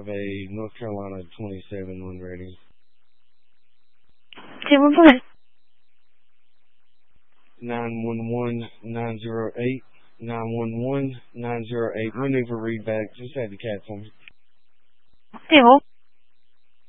have a North Carolina 27 when ready. 10-1. 911-908. 911-908. Maneuver read back. Just had the cat for me. 10-1.